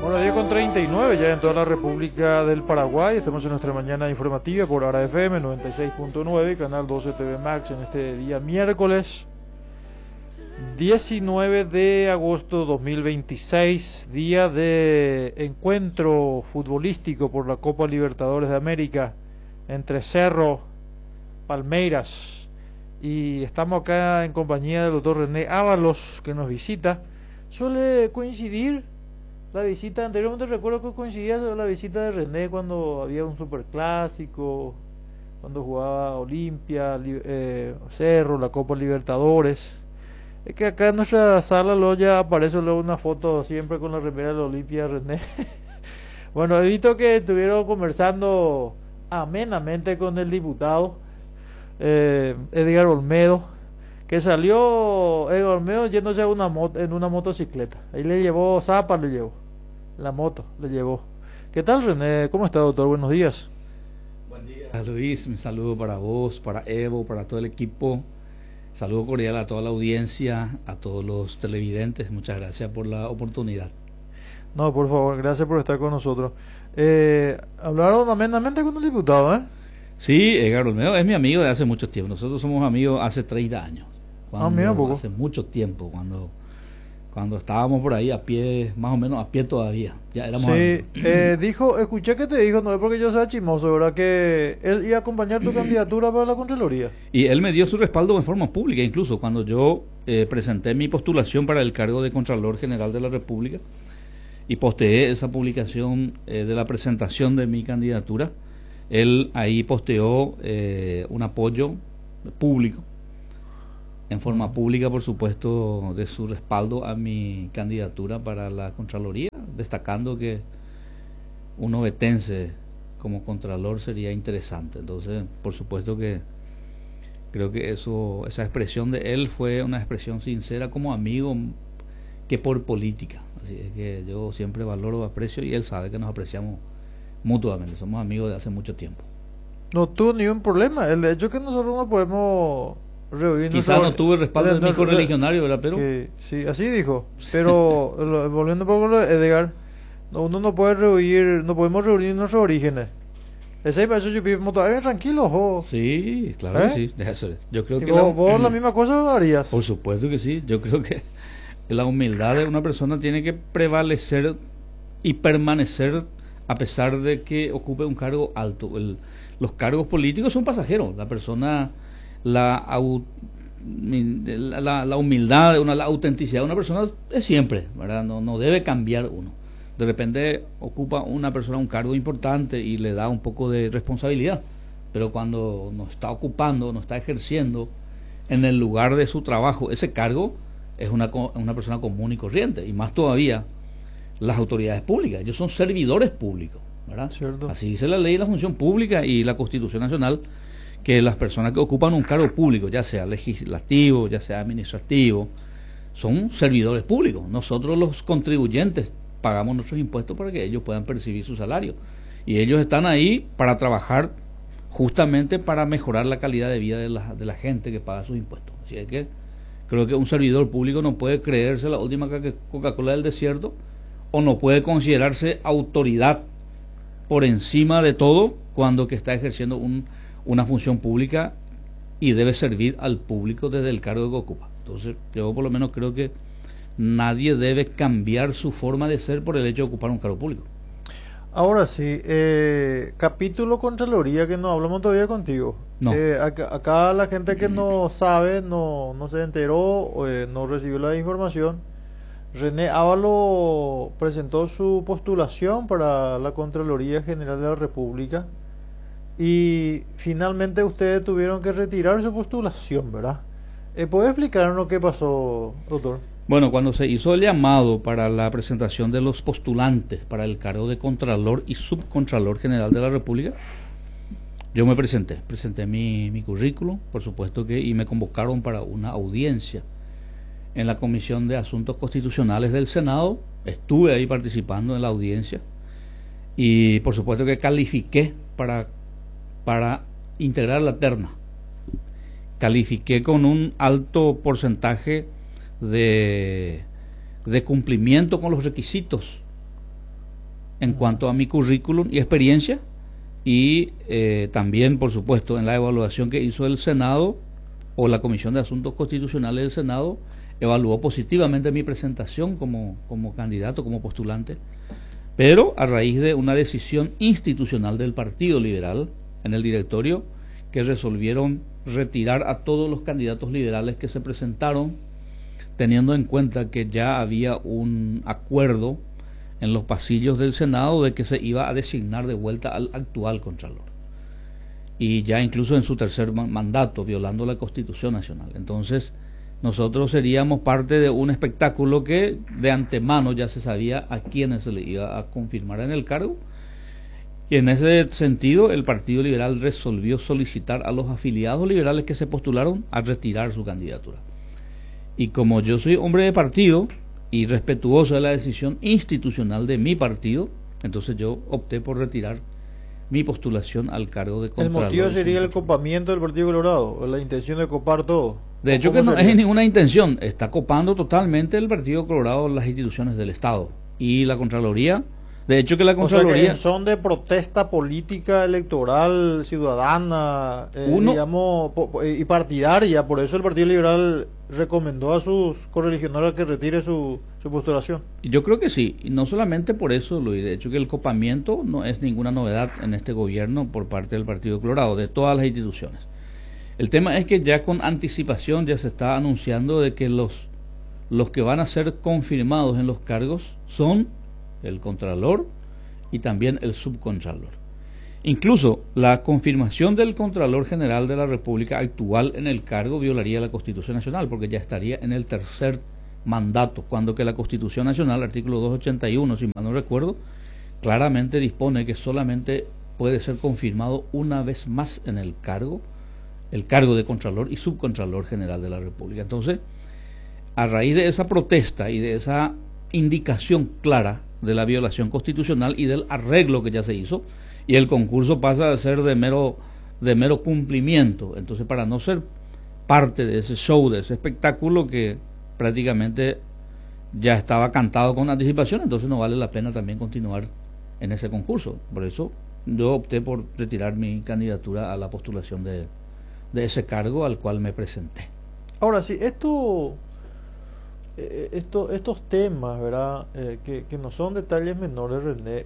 Bueno, 10:39 ya en toda la República del Paraguay. Estamos en nuestra mañana informativa por ARA FM 96.9, canal 12 TV Max, en este día miércoles 19 de agosto 2026, día de encuentro futbolístico por la Copa Libertadores de América entre Cerro, Palmeiras, y estamos acá en compañía del doctor René Ábalos, que nos visita. Suele coincidir la visita, anteriormente recuerdo que coincidía la visita de René cuando había un superclásico, cuando jugaba Olimpia, Cerro, la Copa Libertadores. Es que acá en nuestra sala luego ya aparece luego una foto siempre con la remera de la Olimpia de René. Bueno, he visto que estuvieron conversando amenamente con el diputado Edgar Olmedo, que salió Edgar Olmedo yéndose a en una motocicleta. Ahí le llevó Zapa, le llevó la moto, le llevó. ¿Qué tal, René? ¿Cómo está, doctor? Buenos días. Buen día, Luis. Un saludo para vos, para Evo, para todo el equipo. Saludo cordial a toda la audiencia, a todos los televidentes. Muchas gracias por la oportunidad. No, por favor, gracias por estar con nosotros. Hablaron amenamente con el diputado, ¿eh? Sí, Edgar Olmedo es mi amigo de hace mucho tiempo. Nosotros somos amigos hace 30 años. Mira un poco. Hace mucho tiempo, cuando estábamos por ahí a pie, más o menos a pie todavía. Ya éramos sí, escuché que te dijo, no es porque yo sea chismoso, ¿verdad? Que él iba a acompañar tu candidatura para la Contraloría. Y él me dio su respaldo en forma pública, incluso cuando yo presenté mi postulación para el cargo de Contralor General de la República y posteé esa publicación de la presentación de mi candidatura. Él ahí posteó un apoyo público, en forma pública, por supuesto, de su respaldo a mi candidatura para la Contraloría, destacando que un ovetense como Contralor sería interesante. Entonces, por supuesto que creo que esa expresión de él fue una expresión sincera como amigo que por política. Así es que yo siempre valoro, aprecio, y él sabe que nos apreciamos mutuamente, somos amigos de hace mucho tiempo. No tuvo ningún problema. El hecho que nosotros no podemos reunirnos. Quizás no tuve respaldo de mi correligionario, ¿verdad? Pero sí, así dijo. Pero volviendo un poco a Edgar, uno no puede reunir, no podemos reunir nuestros orígenes. Ese eso yo vivo todavía tranquilo, jo. Sí, claro que sí. Yo creo que vos la misma cosa harías. Por supuesto que sí. Yo creo que la humildad de una persona tiene que prevalecer y permanecer a pesar de que ocupe un cargo alto. Los cargos políticos son pasajeros. La persona, la humildad, la autenticidad de una persona es siempre, ¿verdad? No debe cambiar uno. De repente ocupa una persona un cargo importante y le da un poco de responsabilidad, pero cuando no está ocupando, no está ejerciendo en el lugar de su trabajo ese cargo, es una persona común y corriente. Y más todavía las autoridades públicas, ellos son servidores públicos, ¿verdad? Cierto. Así dice la ley de la función pública y la Constitución Nacional, que las personas que ocupan un cargo público, ya sea legislativo, ya sea administrativo, son servidores públicos. Nosotros los contribuyentes pagamos nuestros impuestos para que ellos puedan percibir su salario, y ellos están ahí para trabajar justamente para mejorar la calidad de vida de la gente que paga sus impuestos. Así es que creo que un servidor público no puede creerse la última Coca-Cola del desierto, o no puede considerarse autoridad por encima de todo cuando que está ejerciendo una función pública y debe servir al público desde el cargo que ocupa. Entonces yo por lo menos creo que nadie debe cambiar su forma de ser por el hecho de ocupar un cargo público. Ahora sí, capítulo Contraloría, que no hablamos todavía contigo. No. Acá la gente que no sabe, no se enteró, no recibió la información. René Ábalos presentó su postulación para la Contraloría General de la República y finalmente ustedes tuvieron que retirar su postulación, ¿verdad? ¿Puede explicarnos qué pasó, doctor? Bueno, cuando se hizo el llamado para la presentación de los postulantes para el cargo de Contralor y Subcontralor General de la República, yo me presenté mi currículum, por supuesto que, y me convocaron para una audiencia en la Comisión de Asuntos Constitucionales del Senado. Estuve ahí participando en la audiencia y por supuesto que califiqué para integrar la terna. Califiqué con un alto porcentaje de cumplimiento con los requisitos en cuanto a mi currículum y experiencia, y también, por supuesto, en la evaluación que hizo el Senado o la Comisión de Asuntos Constitucionales del Senado, evaluó positivamente mi presentación como candidato, como postulante, pero a raíz de una decisión institucional del Partido Liberal en el directorio, que resolvieron retirar a todos los candidatos liberales que se presentaron, teniendo en cuenta que ya había un acuerdo en los pasillos del Senado de que se iba a designar de vuelta al actual Contralor, y ya incluso en su tercer mandato, violando la Constitución Nacional. Entonces nosotros seríamos parte de un espectáculo que de antemano ya se sabía a quiénes se le iba a confirmar en el cargo, y en ese sentido el Partido Liberal resolvió solicitar a los afiliados liberales que se postularon a retirar su candidatura. Y como yo soy hombre de partido y respetuoso de la decisión institucional de mi partido, entonces yo opté por retirar mi postulación al cargo de Contralor. ¿El motivo sería el copamiento del Partido Colorado, o la intención de copar todo? De hecho que no es ninguna intención, está copando totalmente el Partido Colorado las instituciones del Estado y la Contraloría. De hecho que la Contraloría... O sea, que son de protesta política, electoral, ciudadana, digamos, y partidaria. Por eso el Partido Liberal recomendó a sus correligionarios que retire su postulación. Yo creo que sí, y no solamente por eso, Luis. De hecho que el copamiento no es ninguna novedad en este gobierno por parte del Partido Colorado, de todas las instituciones. El tema es que ya con anticipación ya se está anunciando de que los que van a ser confirmados en los cargos son el Contralor y también el Subcontralor. Incluso la confirmación del Contralor General de la República actual en el cargo violaría la Constitución Nacional, porque ya estaría en el tercer mandato, cuando que la Constitución Nacional, artículo 281, si mal no recuerdo, claramente dispone que solamente puede ser confirmado una vez más en el cargo de Contralor y Subcontralor General de la República. Entonces, a raíz de esa protesta y de esa indicación clara de la violación constitucional y del arreglo que ya se hizo, y el concurso pasa a ser de mero cumplimiento, entonces para no ser parte de ese show, de ese espectáculo que prácticamente ya estaba cantado con anticipación, entonces no vale la pena también continuar en ese concurso. Por eso yo opté por retirar mi candidatura a la postulación de ese cargo al cual me presenté. Ahora sí, estos temas, ¿verdad? Que no son detalles menores, René.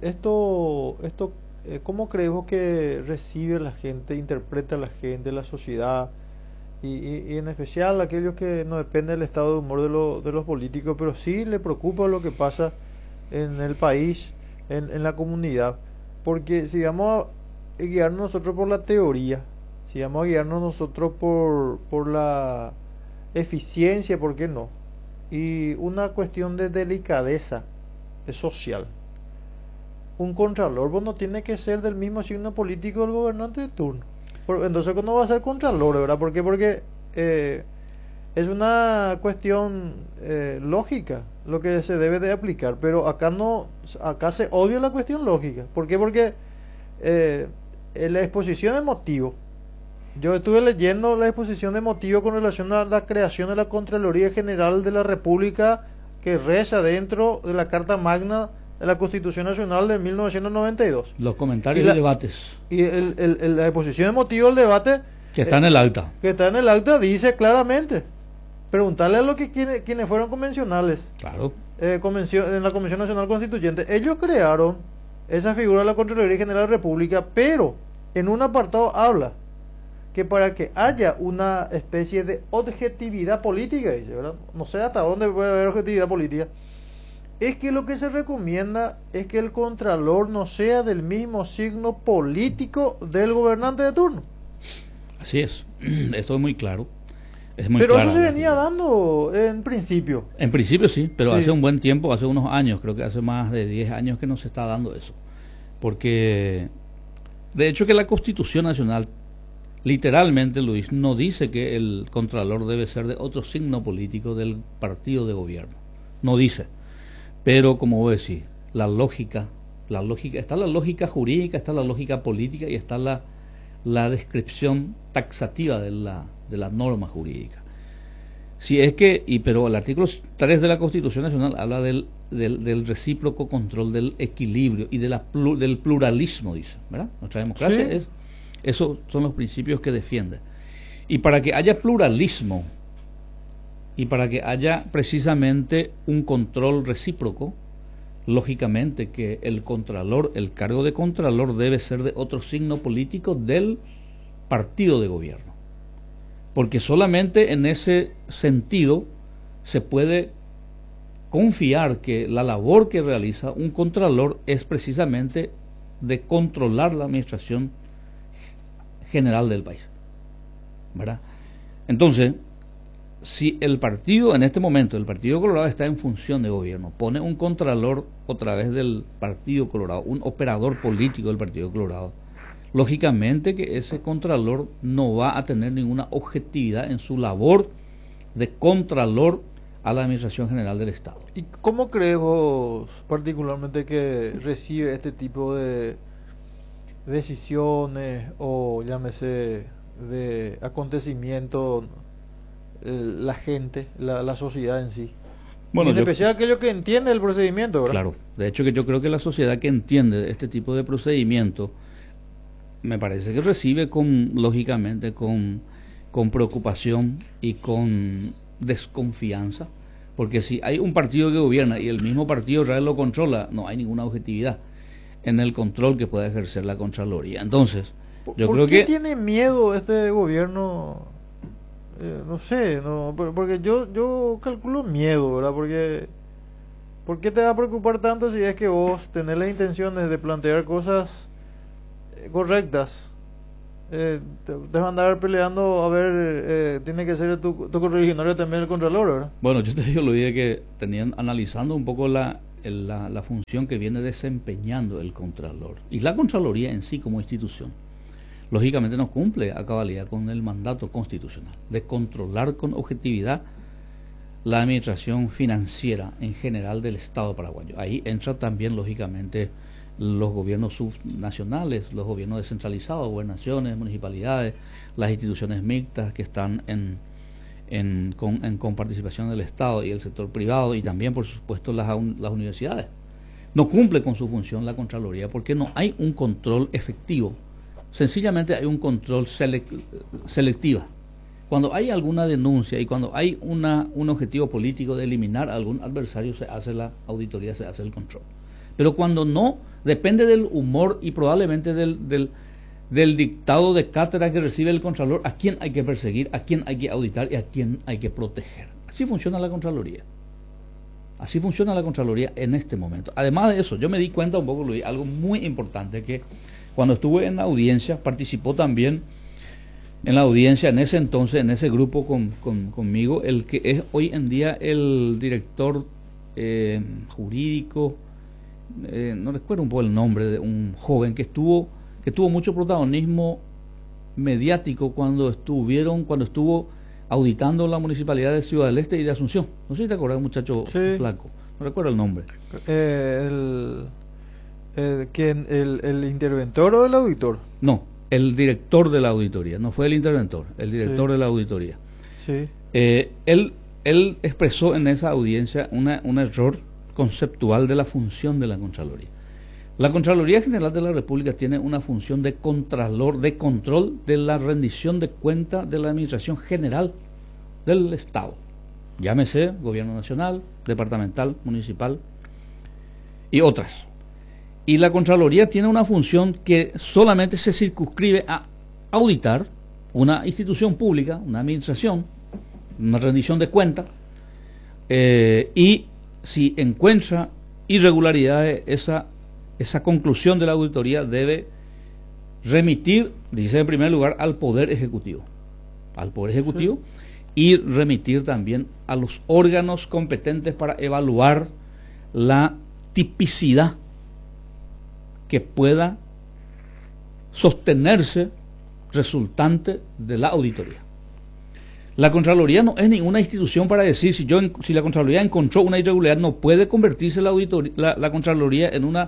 ¿Cómo creemos que recibe la gente, interpreta la gente, la sociedad, y en especial aquellos que no dependen del estado de humor de los políticos, pero sí le preocupa lo que pasa en el país, en la comunidad? Porque si vamos a guiarnos nosotros por la teoría, si vamos a guiarnos nosotros por la eficiencia, ¿por qué no? Y una cuestión de delicadeza social. Un contralor, pues, no tiene que ser del mismo signo político del gobernante de turno. Entonces, ¿cuándo va a ser contralor, verdad? ¿Por qué? Porque es una cuestión lógica lo que se debe de aplicar. Pero acá se obvia la cuestión lógica. ¿Por qué? Porque en la exposición de motivos, yo estuve leyendo la exposición de motivos con relación a la creación de la Contraloría General de la República, que reza dentro de la Carta Magna de la Constitución Nacional de 1992. Los comentarios y debates. Y la exposición de motivos del debate... Que está en el acta. Que está en el acta, dice claramente. Preguntarle a los quienes fueron convencionales. Claro. En la Comisión Nacional Constituyente. Ellos crearon esa figura de la Contraloría General de la República, pero en un apartado habla que para que haya una especie de objetividad política, dice, ¿verdad? No sé hasta dónde puede haber objetividad política. Es que lo que se recomienda es que el contralor no sea del mismo signo político del gobernante de turno. Así es, esto es muy claro. Pero eso se venía dando en principio. En principio sí, pero sí. Hace un buen tiempo, hace unos años, creo que hace más de 10 años que no se está dando eso. Porque, de hecho, que la Constitución Nacional, literalmente, Luis, no dice que el contralor debe ser de otro signo político del partido de gobierno. No dice. Pero, como vos decís, la lógica, está la lógica jurídica, está la lógica política y está la descripción taxativa de la norma jurídica. Si es que, pero el artículo 3 de la Constitución Nacional habla del recíproco control, del equilibrio y del pluralismo, dice, ¿verdad? Nuestra democracia Sí. esos son los principios que defiende. Y para que haya pluralismo y para que haya precisamente un control recíproco, lógicamente que el contralor, el cargo de contralor debe ser de otro signo político del partido de gobierno. Porque solamente en ese sentido se puede confiar que la labor que realiza un contralor es precisamente de controlar la administración general del país, ¿verdad? Entonces, si el partido, en este momento, el Partido Colorado está en función de gobierno, pone un contralor a través del Partido Colorado, un operador político del Partido Colorado, lógicamente que ese contralor no va a tener ninguna objetividad en su labor de contralor a la Administración General del Estado. ¿Y cómo crees vos particularmente que recibe este tipo de decisiones o llámese de acontecimientos la gente, la sociedad en sí? Bueno, y en especial aquello que entiende el procedimiento, ¿verdad? Claro, de hecho que yo creo que la sociedad que entiende este tipo de procedimiento me parece que recibe lógicamente con preocupación y con desconfianza, porque si hay un partido que gobierna y el mismo partido real lo controla, no hay ninguna objetividad en el control que pueda ejercer la Contraloría. Entonces, yo creo que... ¿Por qué tiene miedo este gobierno? No sé, porque yo calculo miedo, ¿verdad? Porque ¿por qué te va a preocupar tanto si es que vos tenés las intenciones de plantear cosas correctas? Te vas a andar peleando, a ver, tiene que ser tu correligionario también el contralor, ¿verdad? Bueno, yo te digo lo dije que tenían analizando un poco la función que viene desempeñando el contralor y la Contraloría en sí como institución. Lógicamente no cumple a cabalidad con el mandato constitucional de controlar con objetividad la administración financiera en general del Estado paraguayo. Ahí entra también lógicamente los gobiernos subnacionales, los gobiernos descentralizados, gobernaciones, municipalidades, las instituciones mixtas que están con participación del Estado y el sector privado y también por supuesto las universidades. No cumple con su función la Contraloría porque no hay un control efectivo. Sencillamente hay un control selectiva. Cuando hay alguna denuncia y cuando hay un objetivo político de eliminar a algún adversario, se hace la auditoría, se hace el control. Pero cuando no, depende del humor y probablemente del dictado de cátedra que recibe el Contralor, a quién hay que perseguir, a quién hay que auditar y a quién hay que proteger. Así funciona la Contraloría. Así funciona la Contraloría en este momento. Además de eso, yo me di cuenta un poco, Luis, algo muy importante, que cuando estuve en la audiencia, participó también en la audiencia, en ese entonces, en ese grupo conmigo, el que es hoy en día el director jurídico, no recuerdo un poco el nombre, de un joven que tuvo mucho protagonismo mediático cuando estuvo auditando la municipalidad de Ciudad del Este y de Asunción. No sé si te acuerdas, un muchacho flaco, no recuerdo el nombre. ¿El interventor o el auditor? No, el director de la auditoría, no fue el interventor, el director de la auditoría. Sí. Él expresó en esa audiencia un error conceptual de la función de la Contraloría. La Contraloría General de la República tiene una función de contralor, de control de la rendición de cuenta de la Administración General del Estado. Llámese Gobierno Nacional, Departamental, Municipal y otras. Y la Contraloría tiene una función que solamente se circunscribe a auditar una institución pública, una administración, una rendición de cuentas, y si encuentra irregularidades, esa conclusión de la auditoría debe remitir, dice en primer lugar, al Poder Ejecutivo. Y remitir también a los órganos competentes para evaluar la tipicidad que pueda sostenerse resultante de la auditoría. La Contraloría no es ninguna institución para decir si la Contraloría encontró una irregularidad, no puede convertirse la Contraloría en una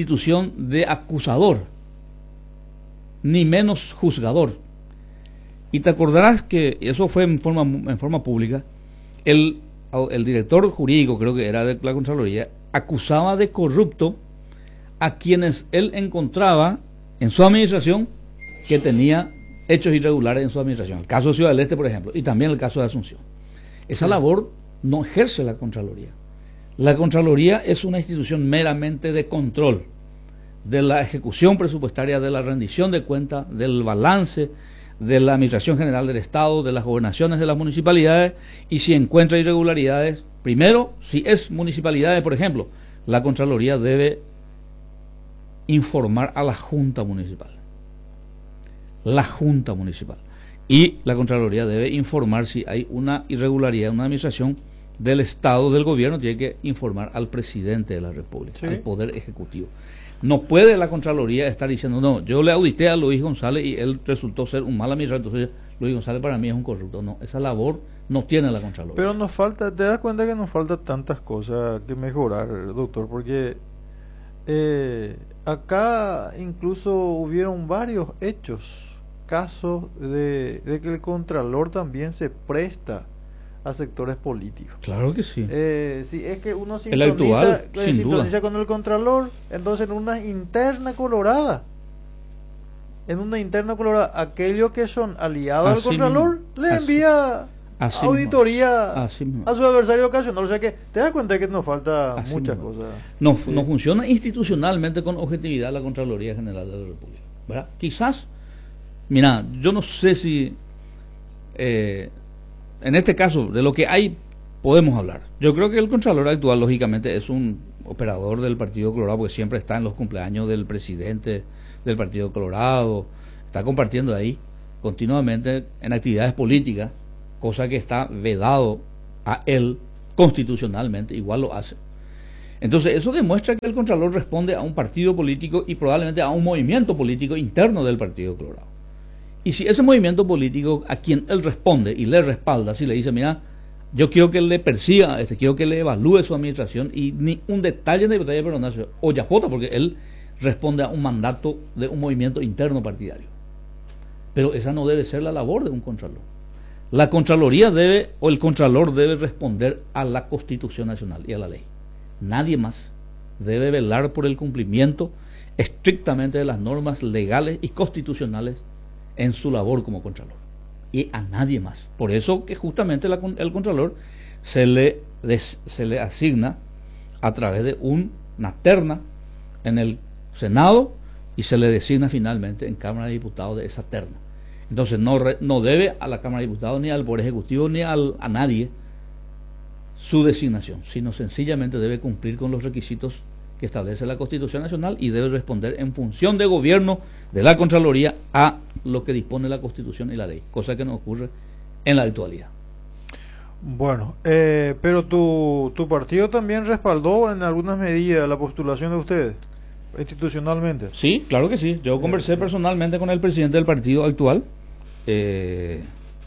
institución de acusador, ni menos juzgador. Y te acordarás que eso fue en forma pública. El director jurídico, creo que era de la Contraloría, acusaba de corrupto a quienes él encontraba en su administración que tenía hechos irregulares en su administración. El caso de Ciudad del Este, por ejemplo, y también el caso de Asunción. Esa labor no ejerce la Contraloría. La Contraloría es una institución meramente de control de la ejecución presupuestaria, de la rendición de cuentas, del balance de la Administración General del Estado, de las gobernaciones de las municipalidades, y si encuentra irregularidades, primero, si es municipalidades, por ejemplo, la Contraloría debe informar a la Junta Municipal. La Junta Municipal. Y la Contraloría debe informar si hay una irregularidad en una administración del Estado, del gobierno, tiene que informar al presidente de la República, sí, al Poder Ejecutivo. No puede la Contraloría estar diciendo, no, yo le audité a Luis González y él resultó ser un mal administrador, entonces Luis González para mí es un corrupto. No, esa labor no tiene la Contraloría. Pero nos falta, te das cuenta que nos falta tantas cosas que mejorar, doctor, porque acá incluso hubieron varios hechos, casos de que el Contralor también se presta a sectores políticos. Claro que sí. Si es que uno sintoniza con el Contralor, entonces en una interna colorada, aquellos que son aliados al Contralor le envía auditoría a su adversario ocasional. O sea que te das cuenta que nos falta muchas cosas. No funciona institucionalmente con objetividad la Contraloría General de la República, ¿verdad? Quizás, mira, yo no sé si en este caso, de lo que hay, podemos hablar. Yo creo que el Contralor actual, lógicamente, es un operador del Partido Colorado, porque siempre está en los cumpleaños del presidente del Partido Colorado, está compartiendo ahí continuamente en actividades políticas, cosa que está vedado a él constitucionalmente, igual lo hace. Entonces, eso demuestra que el Contralor responde a un partido político y probablemente a un movimiento político interno del Partido Colorado. Y si ese movimiento político a quien él responde y le respalda, si le dice, mira, yo quiero que le persiga, quiero que le evalúe su administración y ni un detalle de detalle perdonación, o yapota, porque él responde a un mandato de un movimiento interno partidario. Pero esa no debe ser la labor de un Contralor. La Contraloría debe, o el Contralor debe responder a la Constitución Nacional y a la ley. Nadie más debe velar por el cumplimiento estrictamente de las normas legales y constitucionales en su labor como Contralor, y a nadie más. Por eso que justamente el Contralor se le asigna a través de una terna en el Senado y se le designa finalmente en Cámara de Diputados de esa terna. Entonces no debe a la Cámara de Diputados ni al Poder Ejecutivo ni a nadie su designación, sino sencillamente debe cumplir con los requisitos que establece la Constitución Nacional y debe responder en función de gobierno de la Contraloría a lo que dispone la Constitución y la ley, cosa que no ocurre en la actualidad. Bueno, pero tu partido también respaldó en algunas medidas la postulación de ustedes, institucionalmente. Sí, claro que sí. Yo conversé personalmente con el presidente del partido actual, el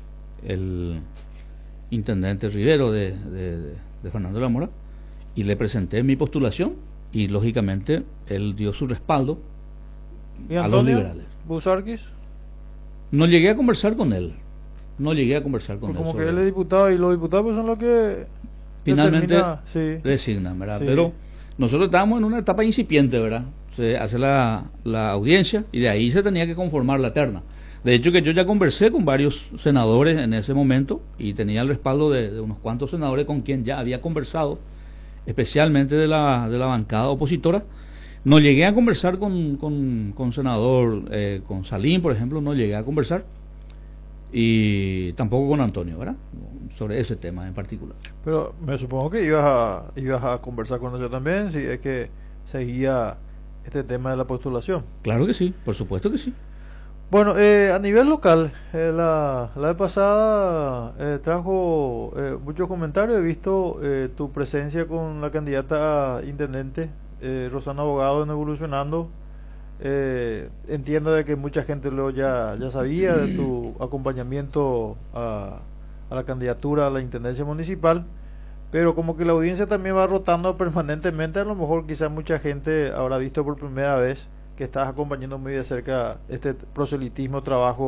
intendente Rivero de Fernando de la Mora, y le presenté mi postulación. Y lógicamente él dio su respaldo a los liberales. ¿Busarquis? No llegué a conversar con él. Como que él es diputado y los diputados son los que finalmente designan, ¿verdad? Sí. Pero nosotros estábamos en una etapa incipiente, ¿verdad? Se hace la audiencia y de ahí se tenía que conformar la terna. De hecho que yo ya conversé con varios senadores en ese momento y tenía el respaldo de unos cuantos senadores con quien ya había conversado, especialmente de la bancada opositora. No llegué a conversar con senador, con Salín, por ejemplo, no llegué a conversar, y tampoco con Antonio, ¿verdad? Sobre ese tema en particular. Pero me supongo que ibas a conversar con ellos también, si es que seguía este tema de la postulación. Claro que sí, por supuesto que sí. Bueno, a nivel local, la vez pasada trajo muchos comentarios. He visto tu presencia con la candidata a intendente, Rosana Abogado, en Evolucionando. Entiendo de que mucha gente ya sabía de tu acompañamiento a la candidatura a la intendencia municipal, pero como que la audiencia también va rotando permanentemente. A lo mejor quizás mucha gente habrá visto por primera vez que estás acompañando muy de cerca este proselitismo, trabajo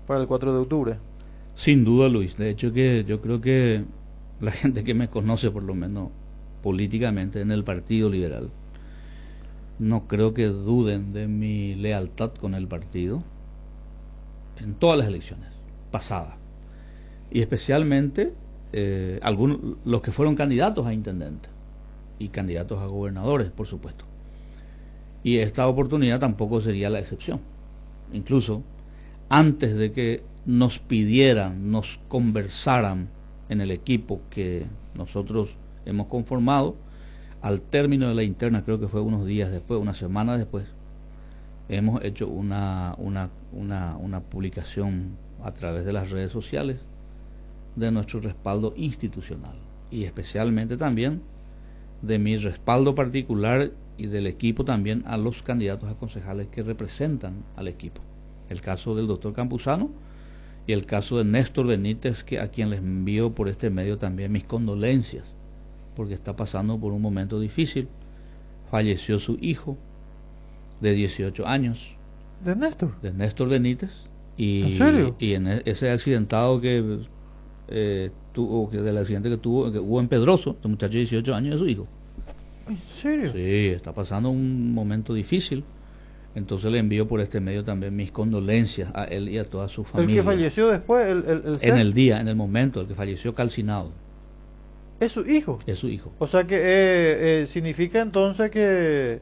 para el 4 de octubre. Sin duda, Luis. De hecho, que yo creo que la gente que me conoce, por lo menos políticamente, en el Partido Liberal, no creo que duden de mi lealtad con el partido en todas las elecciones pasadas. Y especialmente algunos, los que fueron candidatos a intendente y candidatos a gobernadores, por supuesto. Y esta oportunidad tampoco sería la excepción. Incluso antes de que nos pidieran, nos conversaran en el equipo que nosotros hemos conformado, al término de la interna, creo que fue unos días después, una semana después, hemos hecho una publicación a través de las redes sociales de nuestro respaldo institucional y especialmente también de mi respaldo particular y del equipo también a los candidatos a concejales que representan al equipo. El caso del doctor Campuzano y el caso de Néstor Benítez, que a quien les envío por este medio también mis condolencias, porque está pasando por un momento difícil. Falleció su hijo de 18 años. ¿De Néstor? De Néstor Benítez. Y, ¿en serio? Y en ese accidentado que tuvo, del accidente que hubo en Pedroso, el muchacho de 18 años es su hijo. ¿En serio? Sí, está pasando un momento difícil. Entonces le envío por este medio también mis condolencias a él y a toda su familia. ¿El que falleció después? En el día, en el momento, el que falleció calcinado. ¿Es su hijo? Es su hijo. O sea que significa entonces que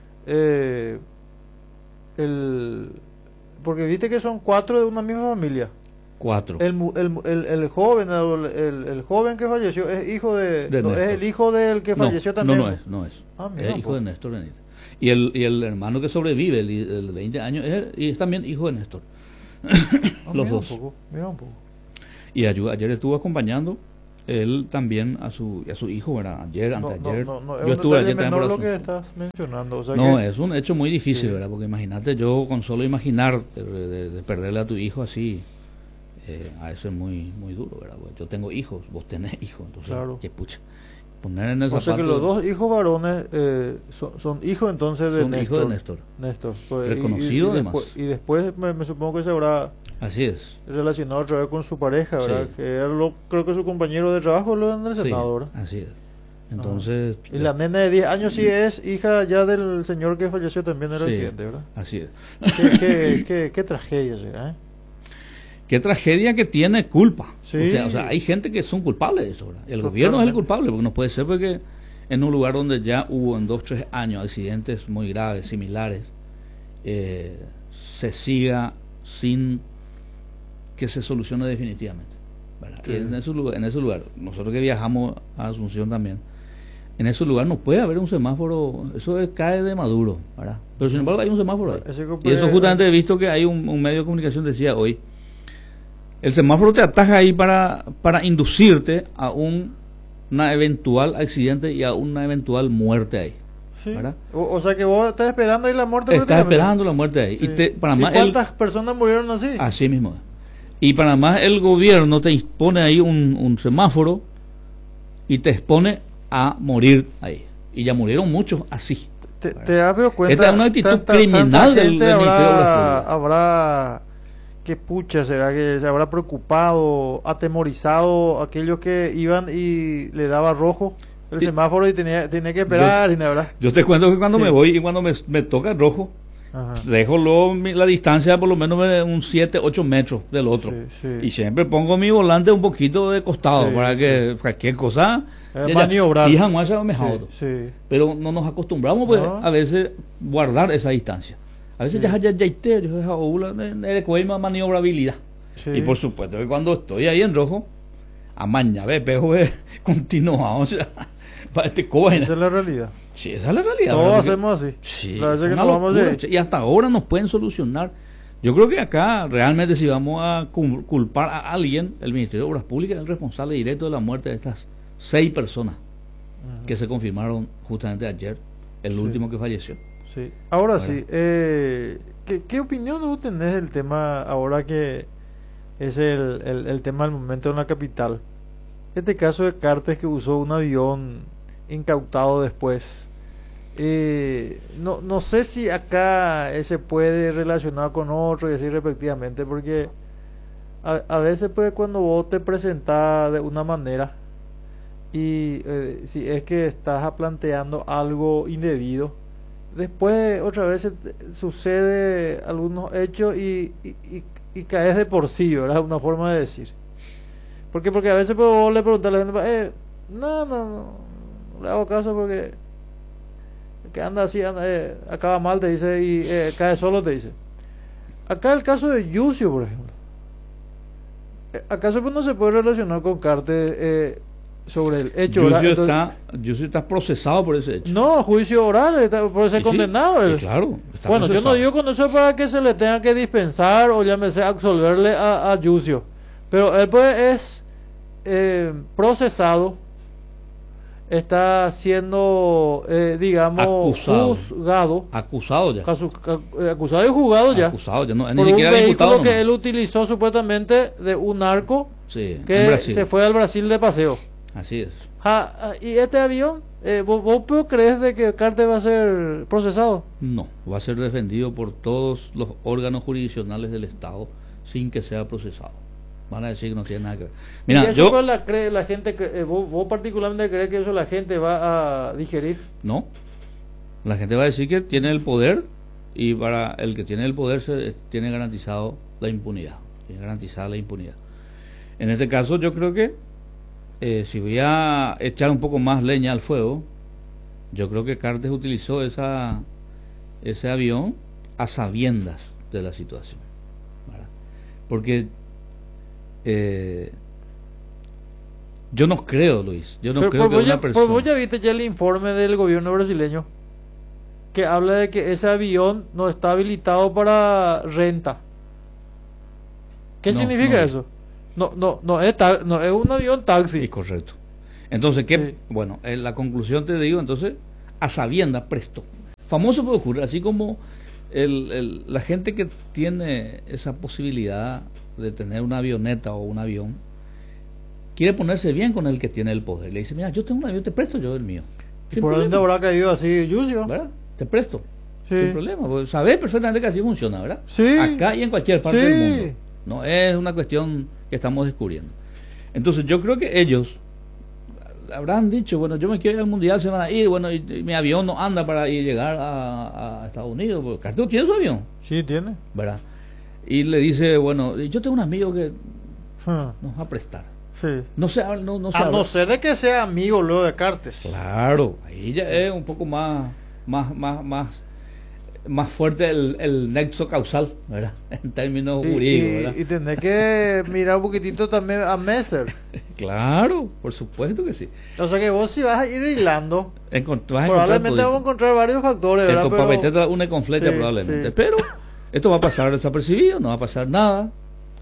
porque viste que son 4 de una misma familia. 4. El joven que falleció es hijo de no, es el hijo del que falleció también. No es. Ah, es hijo de Néstor Benítez. Y el hermano que sobrevive, el de 20 años, y es también hijo de Néstor. Los dos. Mira un poco. Y ayer estuvo acompañando él también a su hijo, ¿verdad? Anteayer. Yo estuve ayer menor lo que estás mencionando. O sea es un hecho muy difícil, sí, ¿verdad? Porque imagínate, yo con solo imaginar de perderle a tu hijo así, a eso es muy muy duro, ¿verdad? Porque yo tengo hijos, vos tenés hijos, entonces, claro. Qué pucha. Poner en el o sea que los dos hijos varones son hijos entonces de Néstor. Hijos de Néstor. Néstor. Pues, reconocido además. Después me supongo que se habrá así es relacionado otra vez con su pareja, ¿verdad? Sí. Que era creo que su compañero de trabajo en el Senado, ¿verdad? Así es. Entonces, y la nena de 10 años sí es hija ya del señor que falleció también en el accidente, ¿verdad? Así es. Qué tragedia será, ¿eh? Qué tragedia que tiene culpa. Sí. O sea, hay gente que son culpables de eso, ¿verdad? El gobierno es el culpable, porque no puede ser porque en un lugar donde ya hubo en 2 o 3 años accidentes muy graves, similares, se siga sin que se solucione definitivamente, ¿verdad? Sí. Y en ese lugar, nosotros que viajamos a Asunción también, en ese lugar no puede haber un semáforo, eso cae de Maduro, ¿verdad? Pero sin embargo hay un semáforo ahí. Y eso justamente he visto que hay un medio de comunicación decía hoy, el semáforo te ataja ahí para inducirte a una eventual accidente y a una eventual muerte ahí. Sí. O sea que vos estás esperando ahí la muerte. Estás esperando la muerte ahí. Sí. ¿Y cuántas personas murieron así? Así mismo. Y para más el gobierno te impone ahí un semáforo y te expone a morir ahí. Y ya murieron muchos así. ¿Te has dado cuenta? Esta es una actitud criminal del Ministerio de Obras Públicas. Habrá... ¿Qué pucha será que se habrá preocupado, atemorizado aquellos que iban y le daba rojo el semáforo y tenía que esperar? Yo te cuento que cuando me voy y cuando me toca el rojo, dejo luego la distancia por lo menos un 7-8 metros del otro. Y siempre pongo mi volante un poquito de costado para que cualquier cosa maniobrar. Pero no nos acostumbramos pues, a veces guardar esa distancia. A veces ya maniobrabilidad. Sí. Y por supuesto que cuando estoy ahí en rojo, a mañana pego continuado. O sea, esa es la realidad. Sí, esa es la realidad. Todos hacemos así. Sí, y hasta ahora nos pueden solucionar. Yo creo que acá realmente si vamos a culpar a alguien, el Ministerio de Obras Públicas es el responsable directo de la muerte de estas 6 personas que se confirmaron justamente ayer, el último que falleció. Sí. Ahora sí, ¿qué opinión vos tenés del tema ahora que es el tema del momento en la capital? Este caso de Cartes que usó un avión incautado después. No sé si acá se puede relacionar con otro y así respectivamente, porque a veces pues cuando vos te presentás de una manera y si es que estás planteando algo indebido, después otra vez sucede algunos hechos y caes de por sí, ¿verdad? Una forma de decir. Porque a veces pues, vos le preguntas a la gente, no le hago caso porque que anda así, acaba mal, te dice, y cae solo, te dice. Acá el caso de Yucio, por ejemplo. ¿Acaso pues no se puede relacionar con Cartes sobre el hecho? Yucio está procesado por ese hecho. No, juicio oral, por ser condenado. Sí, claro. Bueno, procesado. Yo no digo con eso para que se le tenga que dispensar o llámese absolverle a Yucio. Pero él pues es procesado, está siendo, digamos, juzgado. Acusado ya. Acusado y juzgado ya. Acusado ya, no, por un vehículo que él utilizó supuestamente de un narco que se fue al Brasil de paseo. Así es. ¿Y este avión? ¿Vos crees de que Cartes va a ser procesado? No, va a ser defendido por todos los órganos jurisdiccionales del Estado sin que sea procesado. Van a decir que no tiene nada que ver. Mira, ¿y eso la gente, vos particularmente crees que eso la gente va a digerir? No, la gente va a decir que tiene el poder y para el que tiene el poder tiene garantizado la impunidad. Tiene garantizada la impunidad. En este caso yo creo que si voy a echar un poco más leña al fuego, yo creo que Cartes utilizó ese avión a sabiendas de la situación, ¿verdad? Porque yo no creo, Luis, yo no creo que una persona... Vos ya viste ya el informe del gobierno brasileño que habla de que ese avión no está habilitado para renta. ¿Qué significa eso? No es un avión taxi. Sí, correcto. Entonces, bueno, en la conclusión te digo, entonces, a sabiendas presto. Famoso puede ocurrir, así como la gente que tiene esa posibilidad de tener una avioneta o un avión, quiere ponerse bien con el que tiene el poder. Le dice, mira, yo tengo un avión, te presto yo el mío. ¿Por dónde habrá caído así, Yucio? ¿Verdad? Te presto. Sí. Sin problema. Pues, sabés perfectamente que así funciona, ¿verdad? Sí. Acá y en cualquier parte del mundo. No es una cuestión que estamos descubriendo. Entonces yo creo que ellos habrán dicho, bueno, yo me quiero ir al mundial, se van a ir, bueno, y mi avión no anda para llegar a Estados Unidos, porque Cartes tiene su avión. Sí, tiene. ¿Verdad? Y le dice, bueno, yo tengo un amigo que nos va a prestar. Sí. No sé, no ser de que sea amigo luego de Cartes. Claro, ahí ya es un poco más fuerte el nexo causal, ¿verdad? En términos jurídicos, ¿verdad? Y tendré que mirar un poquitito también a Messer. Claro, por supuesto que sí. O sea que vos si vas a ir hilando, probablemente vamos a encontrar varios factores, ¿verdad? Una con flecha probablemente. Sí. Pero esto va a pasar desapercibido, no va a pasar nada.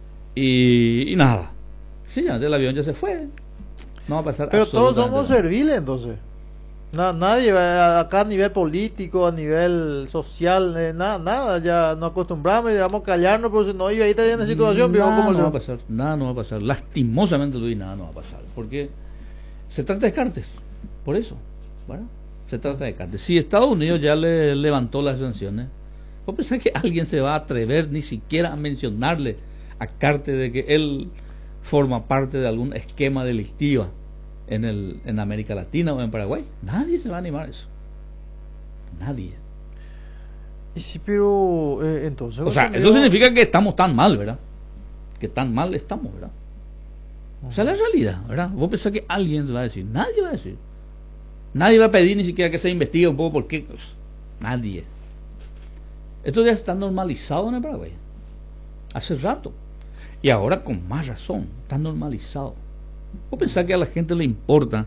Y nada. Sí, ya el avión ya se fue. No va a pasar pero todos somos serviles entonces. Nadie acá a nivel político, a nivel social, nada, ya nos acostumbramos y vamos a callarnos, pero si no, y ahí está en la situación, nada no va a pasar, nada no va a pasar, lastimosamente Luis, nada no va a pasar, porque se trata de Cartes, por eso, ¿verdad? Se trata de Cartes. Si Estados Unidos ya le levantó las sanciones, ¿vos pensás que alguien se va a atrever ni siquiera a mencionarle a Cartes de que él forma parte de algún esquema delictivo en América Latina o en Paraguay? Nadie se va a animar a eso. Nadie. Y sí, pero entonces... O sea, eso significa que estamos tan mal, ¿verdad? Que tan mal estamos, ¿verdad? O sea, la realidad, ¿verdad? Vos pensás que alguien se va a decir. Nadie va a decir. Nadie va a pedir ni siquiera que se investigue un poco por qué. Nadie. Esto ya está normalizado en el Paraguay. Hace rato. Y ahora con más razón. Está normalizado. ¿Vos pensás que a la gente le importa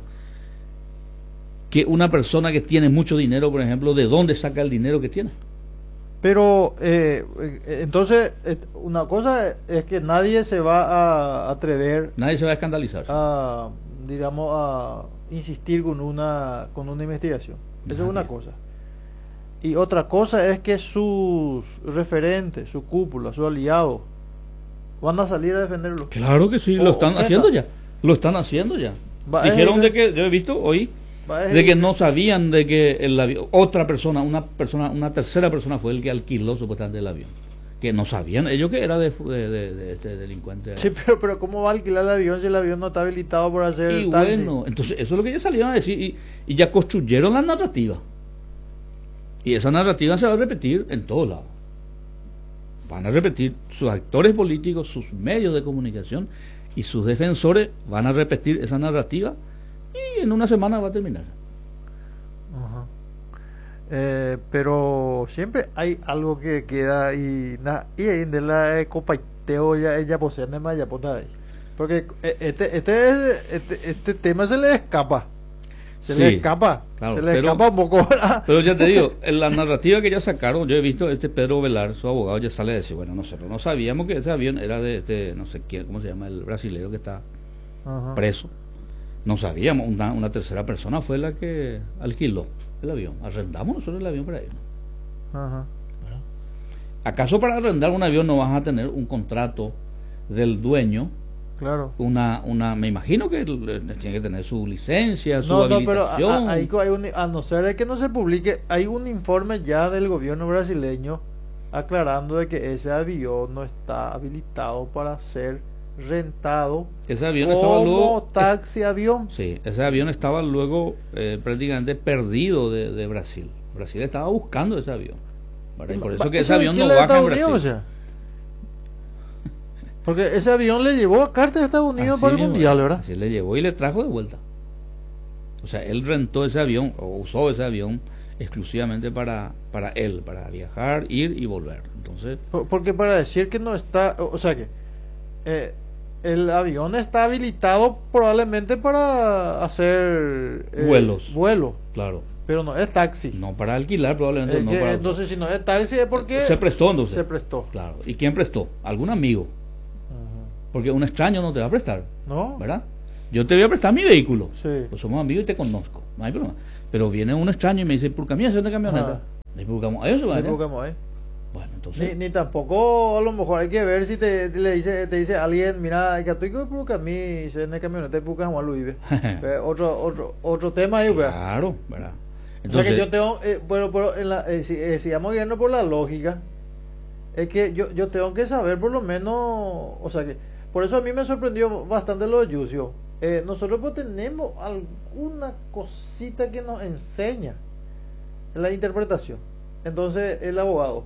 que una persona que tiene mucho dinero, por ejemplo, de dónde saca el dinero que tiene? Pero entonces una cosa es que nadie se va a atrever, nadie se va a escandalizar, digamos, a insistir con una investigación. Eso es una cosa. Y otra cosa es que sus referentes, su cúpula, sus aliados van a salir a defenderlo. Claro que sí, lo están haciendo ya. Lo están haciendo ya. Dijeron de que, yo he visto hoy, de que no sabían de que el avión, una tercera persona fue el que alquiló supuestamente el avión. que no sabían ellos que era de este delincuente. Sí, pero ¿cómo va a alquilar el avión si el avión no está habilitado por hacer Y taxi? bueno, entonces eso es lo que ellos salieron a decir y ya construyeron la narrativa. Y esa narrativa se va a repetir en todos lados. Van a repetir sus actores políticos, sus medios de comunicación y sus defensores van a repetir esa narrativa y en una semana va a terminar. Ajá. Pero siempre hay algo que queda y ahí de la copaiteo ya ella posee de maya ahí. Porque este tema se le escapa. Se Sí, le escapa. claro, se le escapa un poco, ¿verdad? Pero ya te digo, en la narrativa que ya sacaron, yo he visto Pedro Velar, su abogado, ya sale a decir, bueno, nosotros no sabíamos que ese avión era de no sé quién, ¿cómo se llama? El brasileño que está Ajá. preso. No sabíamos, una tercera persona fue la que alquiló el avión. Arrendamos nosotros el avión para irnos. Ajá. ¿Acaso para arrendar un avión no vas a tener un contrato del dueño? Claro. Me imagino que tiene que tener su licencia, su No, pero habilitación. ahí hay a no ser de que no se publique, hay un informe ya del gobierno brasileño aclarando de que ese avión no está habilitado para ser rentado Ese avión estaba como luego, taxi avión. sí, ese avión estaba luego prácticamente perdido de Brasil. Brasil estaba buscando ese avión, ¿verdad? Y por eso que ese avión no baja en Brasil. O sea, porque ese avión le llevó a Carter a Estados Unidos Así para el mismo, mundial, ¿verdad? Así le llevó y le trajo de vuelta. O sea, él rentó ese avión o usó ese avión exclusivamente para él, para viajar, ir y volver. Entonces, Porque para decir que no está, o sea que el avión está habilitado probablemente para hacer vuelos, claro, pero no es taxi. no para alquilar probablemente, no para Entonces, si no es taxi es porque se prestó entonces. se prestó. Claro. ¿Y quién prestó? Algún amigo. Ajá. Porque un extraño no te va a prestar, ¿No? ¿verdad? Yo te voy a prestar mi vehículo. Sí. Pues somos amigos y te conozco, no hay problema. Pero viene un extraño y me dice, ¿por qué a mí hacer una camioneta? Ajá. Le buscamos, ¿a eso se va Ni allá? buscamos ahí. Bueno, entonces, Ni tampoco a lo mejor hay que ver si te dice alguien, mira, que estoy porque a mí se en el camioneta y porque Juan Luis otro tema ahí, ¿verdad? claro, ¿verdad? O sea Entonces, que yo tengo, pero en la, si vamos viendo por la lógica, es que yo tengo que saber por lo menos, o sea que, por eso a mí me sorprendió bastante lo de Yucio. Nosotros pues tenemos alguna cosita que nos enseña en la interpretación. Entonces el abogado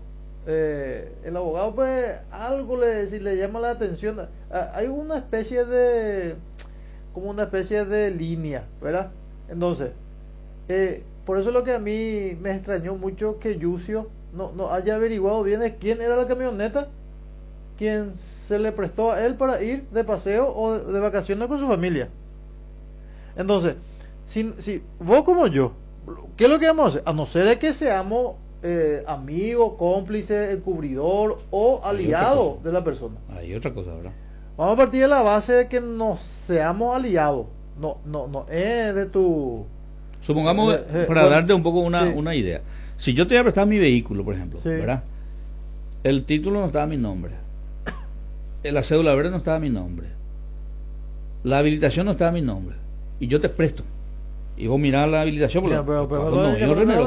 pues algo si le llama la atención, hay una especie de, como una especie de línea, ¿verdad? Entonces, por eso lo que a mí me extrañó mucho que Yucio no haya averiguado bien es quién era la camioneta, quién se le prestó a él para ir de paseo o de vacaciones con su familia. Entonces, si vos como yo, ¿qué es lo que vamos a hacer? A no ser de que seamos amigo, cómplice, encubridor o aliado de la persona. hay otra cosa, ¿verdad? Vamos a partir de la base de que no seamos aliados. No es de tu... Supongamos, para bueno, darte un poco sí. una idea. Si yo te voy a prestar mi vehículo, por ejemplo, Sí. ¿verdad? El título no estaba a mi nombre. La cédula verde no estaba a mi nombre. La habilitación no estaba a mi nombre. Y yo te presto. Y vos mirás la habilitación. Ya, pero no, yo René,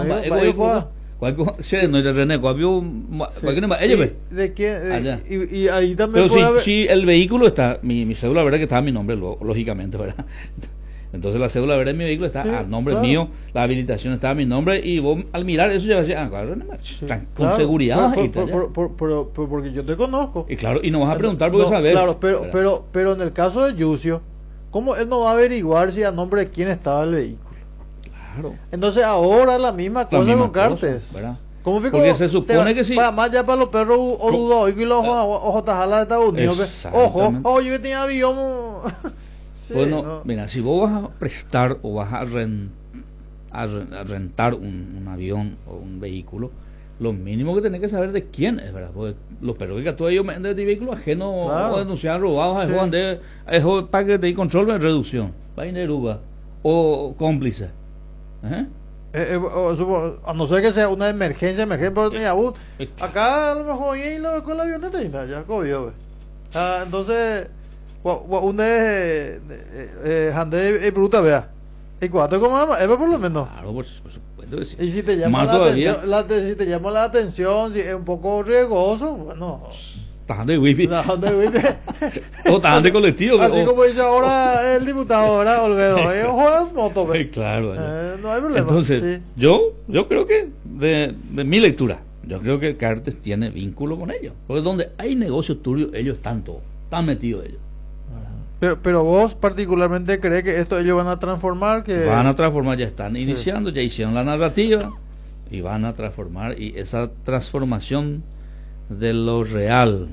¿De quién? Allá. Y ahí también pero puede haber... si el vehículo está, mi cédula verde que estaba a mi nombre, lógicamente, ¿verdad? Entonces la cédula verde de mi vehículo está Sí, a nombre claro. mío, la habilitación está a mi nombre y vos al mirar eso ya vas a decir, claro, Sí, con claro, seguridad vas a irte allá. pero porque yo te conozco. Y claro, y no vas a preguntar porque No, sabes. claro, ¿verdad? pero en el caso de Yucio, ¿cómo él no va a averiguar si a nombre de quién estaba el vehículo? Claro. Entonces ahora la misma cosa misma con Cartes. cosa, ¿verdad? ¿Cómo pico? Porque se supone que sí. Más ya para los perros o dudos y los ojos tajalas de Estados Unidos. Ojo, Exactamente. yo que tenía avión. Sí, Bueno, no. mira, si vos vas a prestar o vas a rentar un avión o un vehículo, lo mínimo que tenés que saber de quién es, ¿verdad? Porque los perros que tú ellos venden de vehículo ajeno Claro. o denunciar robados, Sí. es para que te control de reducción, va o cómplice. ¿Eh? A no ser que sea una emergencia, pero ni aún. Acá a lo mejor y con la avioneta y nada, ya cogió. Entonces, un de Hande bruta, vea. ¿Y cuánto como Eva por lo menos? Claro, por supuesto que sí. Y si te llama Más la todavía, atención, si te llama la atención, si es un poco riesgoso, bueno, tajan de wifi. ¿a dónde vive? O tajan de colectivo. Así como dice ahora el diputado, ¿verdad? Olvedo, ojo, moto, ve. Claro. No hay problema. Entonces, sí. yo creo que, de mi lectura, yo creo que Cartes tiene vínculo con ellos. Porque donde hay negocios turbios, ellos están todos, están metidos ellos. Pero vos particularmente crees que esto ellos van a transformar, que Van a transformar, ya están Sí. iniciando, ya hicieron la narrativa y van a transformar, y esa transformación de lo real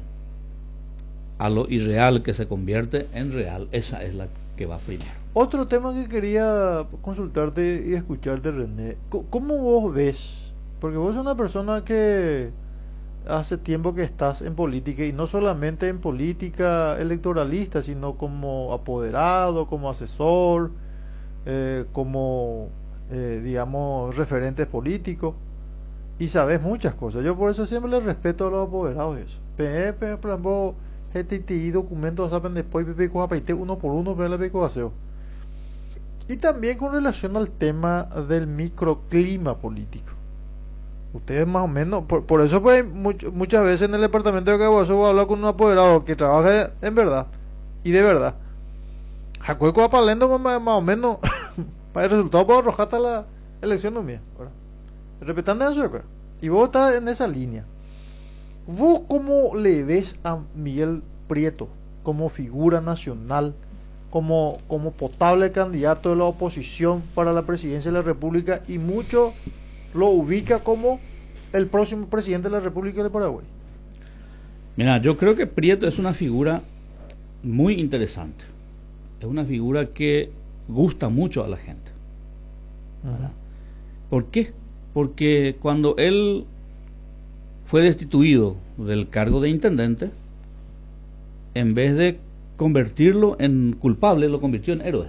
a lo irreal que se convierte en real, esa es la que va primero. Otro tema que quería consultarte y escucharte, René, ¿cómo vos ves? Porque vos sos una persona que hace tiempo que estás en política, y no solamente en política electoralista, sino como apoderado, como asesor, como, digamos, referente político, y sabes muchas cosas. Yo por eso siempre le respeto a los apoderados y eso. Por ejemplo, GTTI, documentos, saben después, uno por uno, pero le pico. Y también con relación al tema del microclima político. Ustedes más o menos, por eso pues muchas veces en el departamento de Caguazú voy a hablar con un apoderado que trabaja en verdad y de verdad. Jacueco apalendo más o menos para el resultado para arrojar hasta la elección no mía. Respetando eso, ¿verdad? Y vos estás en esa línea. ¿Vos cómo le ves a Miguel Prieto como figura nacional, como potable candidato de la oposición para la presidencia de la República, y mucho lo ubica como el próximo presidente de la República de Paraguay? Mira, yo creo que Prieto es una figura muy interesante. Es una figura que gusta mucho a la gente. ¿Verdad? ¿Por qué? Porque cuando él fue destituido del cargo de intendente, en vez de convertirlo en culpable, lo convirtió en héroe.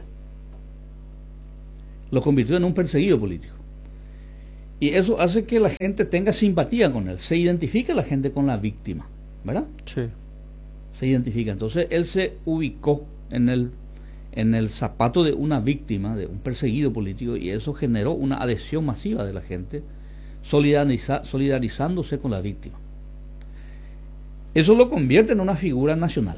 Lo convirtió en un perseguido político. Y eso hace que la gente tenga simpatía con él. Se identifica la gente con la víctima, ¿verdad? Sí. Se identifica. Entonces él se ubicó en el zapato de una víctima, de un perseguido político, y eso generó una adhesión masiva de la gente, solidarizándose con la víctima. Eso lo convierte en una figura nacional.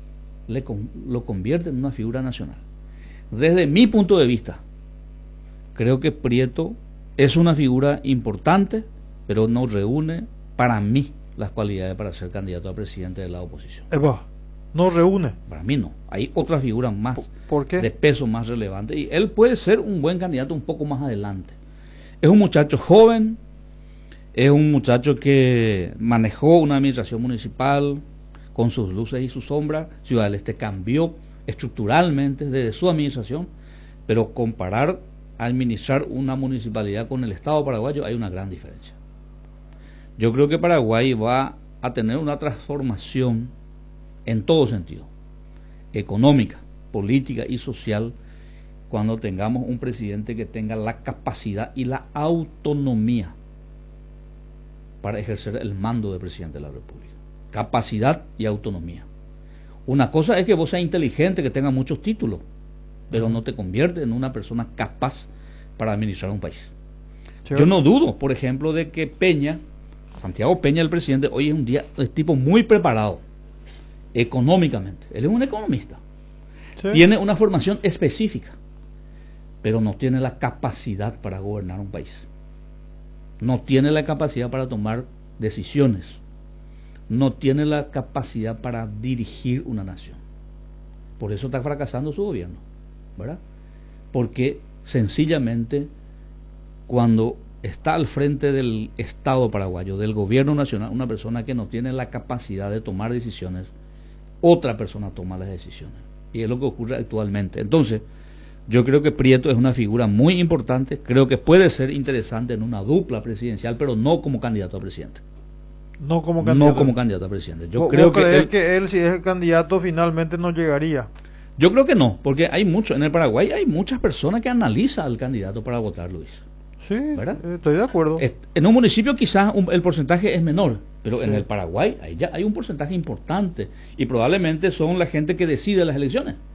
Lo convierte en una figura nacional. Desde mi punto de vista, creo que Prieto es una figura importante, pero no reúne, para mí, las cualidades para ser candidato a presidente de la oposición. No reúne. Para mí no. Hay otras figuras más ¿Por qué? de peso, más relevante, y él puede ser un buen candidato un poco más adelante. Es un muchacho joven, es un muchacho que manejó una administración municipal con sus luces y sus sombras. Ciudad del Este cambió estructuralmente desde su administración, pero comparar administrar una municipalidad con el Estado paraguayo hay una gran diferencia. Yo creo que Paraguay va a tener una transformación en todo sentido, económica, política y social, cuando tengamos un presidente que tenga la capacidad y la autonomía para ejercer el mando de presidente de la República. Capacidad y autonomía. Una cosa es que vos seas inteligente, que tenga muchos títulos, pero no te convierte en una persona capaz para administrar un país. ¿Cierto? Yo no dudo, por ejemplo, de que Santiago Peña, el presidente, hoy es un tipo muy preparado económicamente. Él es un economista. Sí. Tiene una formación específica, pero no tiene la capacidad para gobernar un país. No tiene la capacidad para tomar decisiones. No tiene la capacidad para dirigir una nación. Por eso está fracasando su gobierno, ¿verdad? Porque sencillamente cuando está al frente del Estado paraguayo, del gobierno nacional, una persona que no tiene la capacidad de tomar decisiones, otra persona toma las decisiones. Y es lo que ocurre actualmente. Entonces, yo creo que Prieto es una figura muy importante, creo que puede ser interesante en una dupla presidencial, pero no como candidato a presidente. No como candidato a presidente. Yo creo que él, si es el candidato, finalmente no llegaría. Yo creo que no, porque hay mucho, en el Paraguay hay muchas personas que analizan al candidato para votar, Luis. Sí, ¿verdad? Estoy de acuerdo. En un municipio quizás el porcentaje es menor, pero sí, en el Paraguay ahí ya hay un porcentaje importante, y probablemente son la gente que decide las elecciones.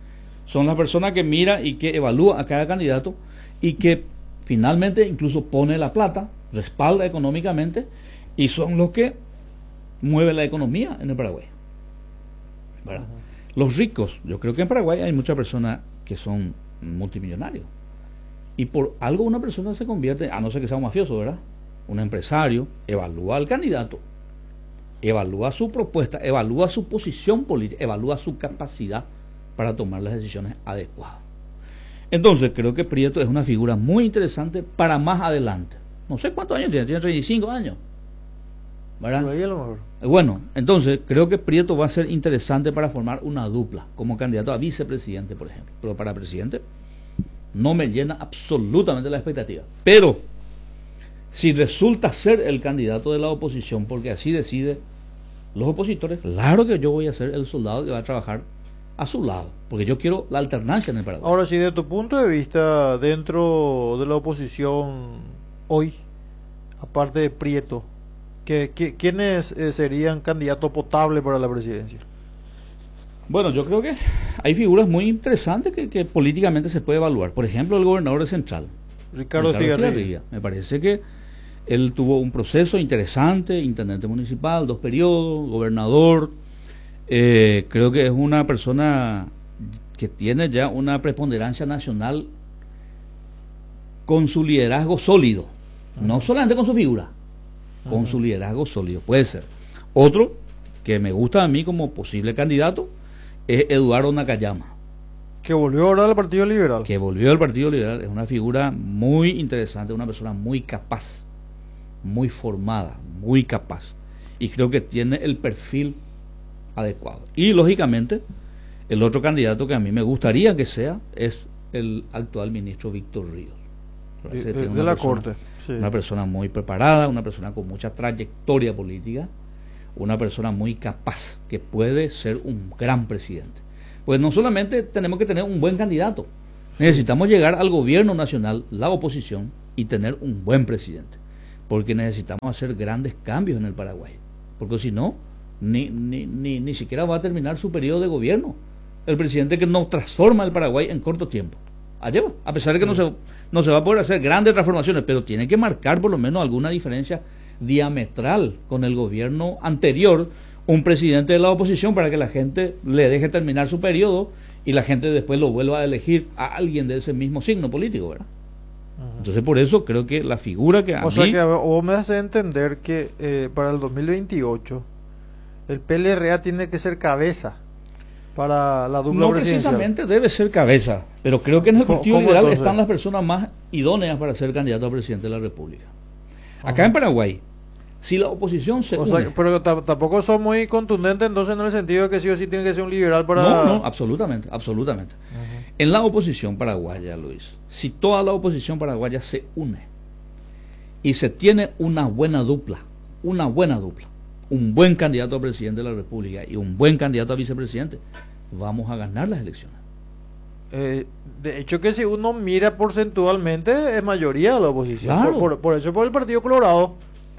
son las personas que mira y que evalúa a cada candidato y que finalmente incluso pone la plata, respalda económicamente y son los que mueven la economía en el Paraguay. ¿Verdad? Los ricos, yo creo que en Paraguay hay muchas personas que son multimillonarios y por algo una persona se convierte, a no ser que sea un mafioso, ¿verdad? Un empresario evalúa al candidato, evalúa su propuesta, evalúa su posición política, evalúa su capacidad para tomar las decisiones adecuadas. Entonces creo que Prieto es una figura muy interesante para más adelante. No sé cuántos años tiene 35 años, ¿verdad? Por ahí a lo mejor. Bueno, entonces creo que Prieto va a ser interesante para formar una dupla como candidato a vicepresidente, por ejemplo. Pero para presidente no me llena absolutamente la expectativa. Pero si resulta ser el candidato de la oposición, porque así decide los opositores, claro que yo voy a ser el soldado que va a trabajar a su lado, porque yo quiero la alternancia en el Paraguay. Ahora, si de tu punto de vista, dentro de la oposición hoy, aparte de Prieto, ¿quiénes serían candidatos potables para la presidencia? Bueno, yo creo que hay figuras muy interesantes que políticamente se puede evaluar. Por ejemplo, el gobernador de Central, Ricardo Estigarribia. Me parece que él tuvo un proceso interesante, intendente municipal, 2 periodos, gobernador. Creo que es una persona que tiene ya una preponderancia nacional con su liderazgo sólido, no solamente con su figura, con su liderazgo sólido, puede ser. Otro que me gusta a mí como posible candidato es Eduardo Nakayama, Que volvió ahora al Partido Liberal. que volvió al Partido Liberal. Es una figura muy interesante, una persona muy capaz, muy formada, muy capaz, y creo que tiene el perfil adecuado. Y lógicamente el otro candidato que a mí me gustaría que sea es el actual ministro Víctor Ríos. De la Corte, sí. Una persona muy preparada, una persona con mucha trayectoria política, una persona muy capaz que puede ser un gran presidente. Pues no solamente tenemos que tener un buen candidato, necesitamos llegar al gobierno nacional, la oposición, y tener un buen presidente, porque necesitamos hacer grandes cambios en el Paraguay, porque si no, ni siquiera va a terminar su periodo de gobierno el presidente que nos transforma el Paraguay en corto tiempo. Allá va, a pesar de que no se va a poder hacer grandes transformaciones, pero tiene que marcar por lo menos alguna diferencia diametral con el gobierno anterior, un presidente de la oposición, para que la gente le deje terminar su periodo y la gente después lo vuelva a elegir a alguien de ese mismo signo político, ¿verdad? Entonces por eso creo que la figura que a mí... O sea que vos me hace entender que para el 2028 el PLRA tiene que ser cabeza para la dupla no presidencial. precisamente debe ser cabeza, pero creo que en el Partido Liberal entonces están las personas más idóneas para ser candidato a presidente de la República. Acá en Paraguay, si la oposición se une... sea, pero tampoco son muy contundentes entonces en el sentido de que sí o sí tiene que ser un liberal para... No, absolutamente, absolutamente. En la oposición paraguaya, Luis, si toda la oposición paraguaya se une y se tiene una buena dupla, un buen candidato a presidente de la República y un buen candidato a vicepresidente, vamos a ganar las elecciones. De hecho que si uno mira porcentualmente es mayoría de la oposición. Claro. Por eso por el Partido Colorado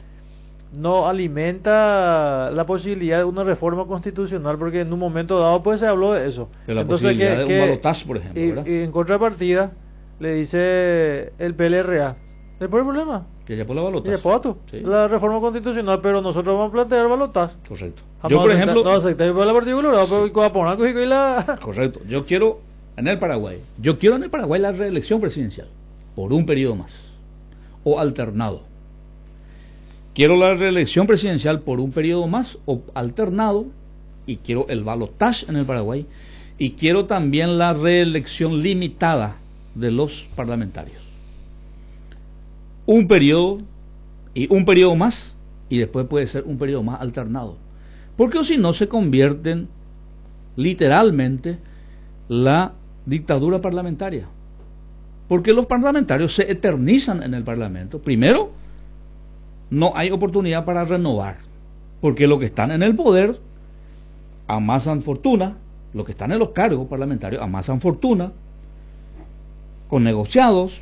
no alimenta la posibilidad de una reforma constitucional, porque en un momento dado pues se habló de eso. De la posibilidad de un balotaje, por ejemplo, ¿verdad? Y en contrapartida le dice el PLRA, ¿no hay problema? Que ya por la balotaje. Sí. La reforma constitucional, pero nosotros vamos a plantear balotaje. Correcto. Yo, por ejemplo... No acepté por el Partido Colorado, pero la... Correcto. Yo quiero en el Paraguay la reelección presidencial por un periodo más, o alternado. Quiero la reelección presidencial por un periodo más o alternado, y quiero el balotaje en el Paraguay, y quiero también la reelección limitada de los parlamentarios. Un periodo y un periodo más, y después puede ser un periodo más alternado. Porque si no se convierten literalmente la dictadura parlamentaria. Porque los parlamentarios se eternizan en el Parlamento. Primero, no hay oportunidad para renovar, porque los que están en el poder amasan fortuna, los que están en los cargos parlamentarios amasan fortuna con negociados,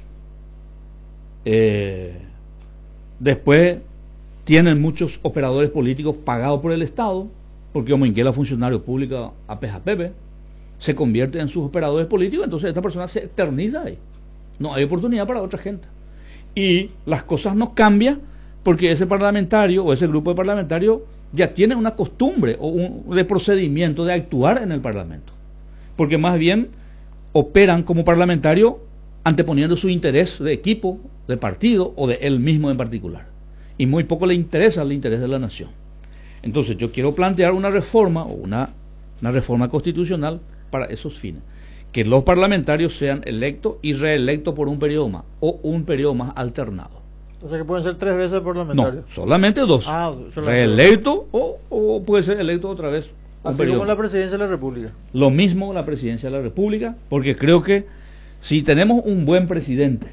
después tienen muchos operadores políticos pagados por el Estado, porque como inquiela funcionario público a peja pepe, se convierte en sus operadores políticos, entonces esta persona se eterniza ahí. No hay oportunidad para otra gente. Y las cosas no cambian porque ese parlamentario o ese grupo de parlamentarios ya tiene una costumbre de procedimiento de actuar en el Parlamento. Porque más bien operan como parlamentario anteponiendo su interés de equipo, de partido o de él mismo en particular. Y muy poco le interesa el interés de la nación. Entonces yo quiero plantear una reforma o una reforma constitucional para esos fines. Que los parlamentarios sean electos y reelectos por un periodo más o un periodo más alternado. O sea que pueden ser 3 veces parlamentarios. No, solamente 2. Reelecto o puede ser electo otra vez. Así como la presidencia de la República. Lo mismo la presidencia de la República, porque creo que si tenemos un buen presidente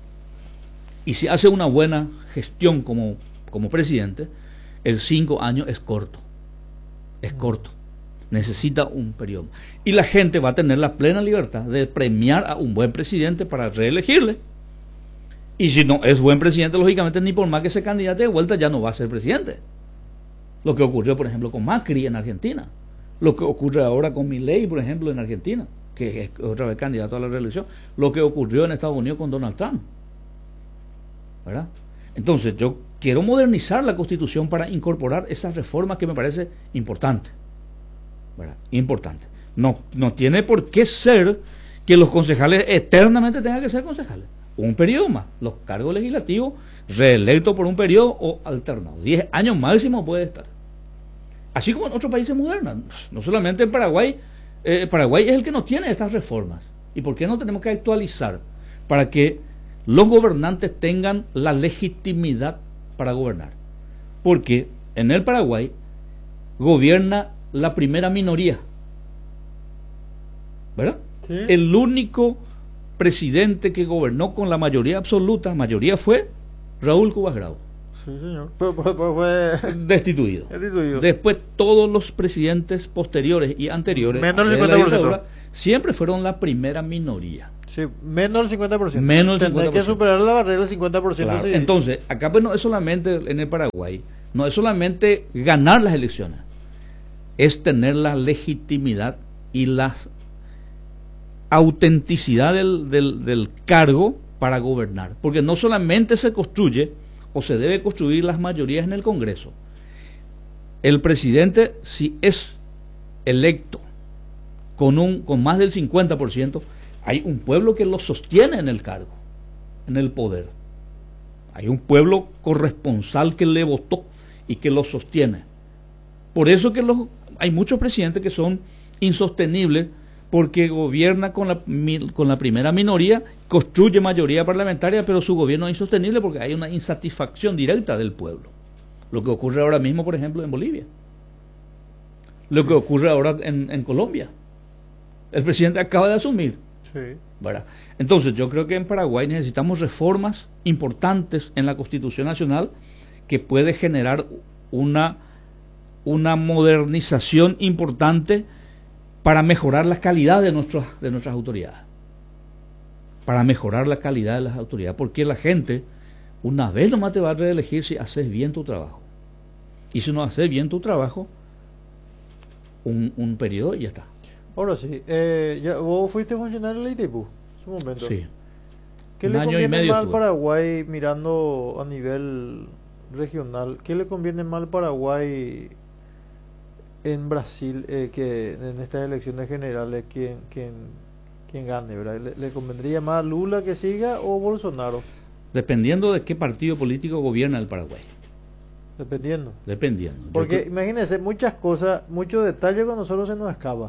y si hace una buena gestión como presidente, el 5 años es corto. Es corto. Necesita un periodo. Y la gente va a tener la plena libertad de premiar a un buen presidente para reelegirle. Y si no es buen presidente, lógicamente, ni por más que se candidate de vuelta, ya no va a ser presidente. Lo que ocurrió, por ejemplo, con Macri en Argentina. Lo que ocurre ahora con Milei, por ejemplo, en Argentina, que es otra vez candidato a la reelección. Lo que ocurrió en Estados Unidos con Donald Trump. ¿Verdad? Entonces, yo quiero modernizar la Constitución para incorporar esas reformas que me parece importante. ¿Verdad? Importante. No tiene por qué ser que los concejales eternamente tengan que ser concejales. Un periodo más. Los cargos legislativos reelectos por un periodo o alternado. 10 años máximo puede estar. Así como en otros países modernos. No solamente en Paraguay. Paraguay es el que no tiene estas reformas. ¿Y por qué no tenemos que actualizar? Para que los gobernantes tengan la legitimidad para gobernar. Porque en el Paraguay gobierna la primera minoría, ¿verdad? Sí. El único presidente que gobernó con la mayoría absoluta, fue Raúl Cubas Grau. Sí, señor. Pero fue destituido. Después todos los presidentes posteriores y anteriores, menos del 50%, siempre fueron la primera minoría. Sí, menos del 50%. Menos del 50%. Hay que superar la barrera del 50%. Claro. Sí. Entonces, acá pues no es solamente en el Paraguay, no es solamente ganar las elecciones, es tener la legitimidad y la autenticidad del cargo para gobernar. Porque no solamente se construye o se debe construir las mayorías en el Congreso. El presidente, si es electo con más del 50%, hay un pueblo que lo sostiene en el cargo, en el poder. Hay un pueblo corresponsal que le votó y que lo sostiene. Por eso que hay muchos presidentes que son insostenibles porque gobierna con la primera minoría, construye mayoría parlamentaria, pero su gobierno es insostenible porque hay una insatisfacción directa del pueblo. Lo que ocurre ahora mismo, por ejemplo, en Bolivia. Lo que ocurre ahora en Colombia. El presidente acaba de asumir. Sí. ¿Verdad? Entonces, yo creo que en Paraguay necesitamos reformas importantes en la Constitución Nacional que puede generar una modernización importante para mejorar la calidad de nuestras autoridades. Para mejorar la calidad de las autoridades. Porque la gente, una vez nomás te va a reelegir si haces bien tu trabajo. Y si no haces bien tu trabajo, un periodo y ya está. Ahora sí, vos fuiste funcionario de la ITIPU en su momento. Sí. ¿Qué le conviene más al Paraguay mirando a nivel regional? ¿Qué le conviene más al Paraguay en Brasil que en estas elecciones generales quien gane, ¿verdad? ¿Le convendría más a Lula que siga o Bolsonaro? Dependiendo de qué partido político gobierna el Paraguay. Dependiendo. Porque imagínense, muchas cosas, muchos detalles con nosotros se nos escapa.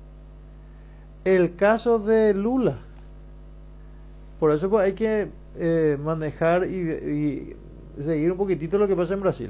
El caso de Lula. Por eso pues, hay que manejar y seguir un poquitito lo que pasa en Brasil.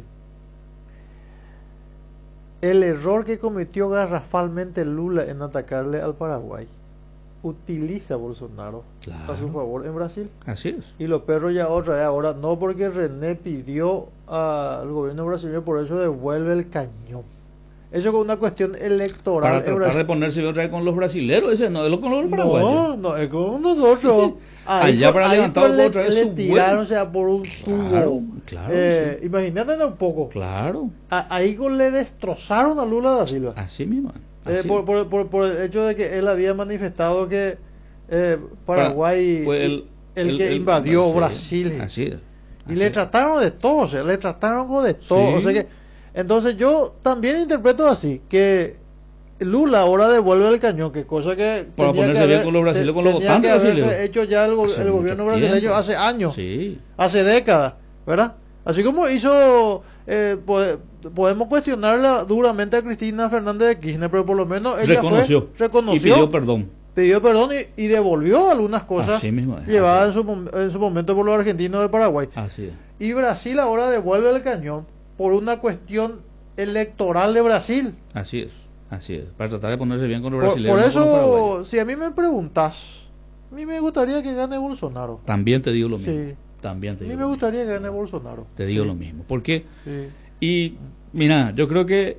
El error que cometió garrafalmente Lula en atacarle al Paraguay utiliza a Bolsonaro a su favor en Brasil. Así es. Y los perros ya otra vez, ahora no porque René pidió al gobierno brasileño, por eso devuelve el cañón. Eso es una cuestión electoral. Para tratar de ponerse otra vez con los brasileros, ese no es con los paraguayos. No, es con nosotros. Allá para levantar otra vez le tiraron, o sea, por un tubo. Claro, imagínate un poco. Claro. Ahí le destrozaron a Lula da Silva. Así mismo. Por el hecho de que él había manifestado que Paraguay fue el que invadió Brasil. Así es. Y le trataron de todo, o sea, le trataron de todo. Sí. O sea que, entonces yo también interpreto así, que Lula ahora devuelve el cañón, que cosa que para ponerse bien con los brasileños, con los votantes brasileños. Hecho ya el gobierno brasileño hace años, sí, hace décadas, ¿verdad? Así como hizo, podemos cuestionarla duramente a Cristina Fernández de Kirchner, pero por lo menos ella reconoció y pidió perdón. Pidió perdón y devolvió algunas cosas llevadas en su momento por los argentinos del Paraguay. Así es. Y Brasil ahora devuelve el cañón por una cuestión electoral de Brasil. Así es, para tratar de ponerse bien con los brasileños. Por eso, si a mí me preguntas, a mí me gustaría que gane Bolsonaro. También te digo lo mismo. Sí. También te digo a mí me gustaría que gane Bolsonaro. Te digo lo mismo. ¿Por qué? Sí. Y mira, yo creo que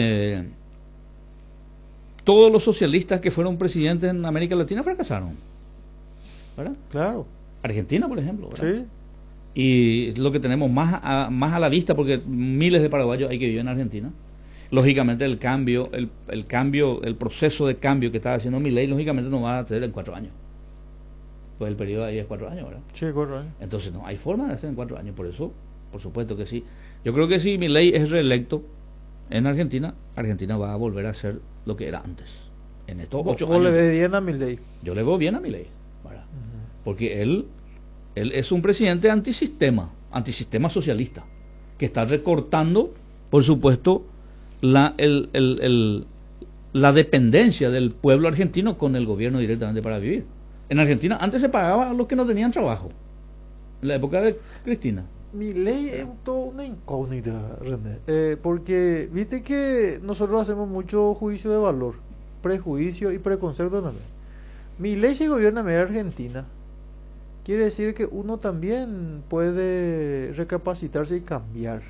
todos los socialistas que fueron presidentes en América Latina fracasaron, ¿verdad? Claro. Argentina, por ejemplo, ¿verdad? Sí. Y lo que tenemos más a la vista, porque miles de paraguayos hay que vivir en Argentina. Lógicamente el proceso de cambio que está haciendo Milei, lógicamente no va a tener en 4 años. Pues el periodo ahí es 4 años, ¿verdad? Sí, 4 años. Entonces no hay forma de hacer en 4 años, por eso, por supuesto que sí. Yo creo que si Milei es reelecto en Argentina, Argentina va a volver a ser lo que era antes. En estos 8 años. ¿Vos le ves bien a Milei? Yo le veo bien a Milei, ¿verdad? Porque él es un presidente antisistema socialista, que está recortando, por supuesto, la dependencia del pueblo argentino con el gobierno directamente para vivir. En Argentina antes se pagaba a los que no tenían trabajo, en la época de Cristina. Milei es toda una incógnita, René, porque viste que nosotros hacemos mucho juicio de valor, prejuicio y preconcepto también. Milei, si gobierna media Argentina, quiere decir que uno también puede recapacitarse y cambiar.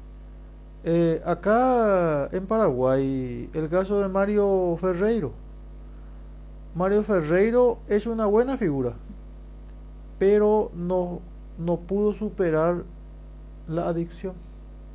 Acá en Paraguay, el caso de Mario Ferreiro. Mario Ferreiro es una buena figura, pero no pudo superar la adicción.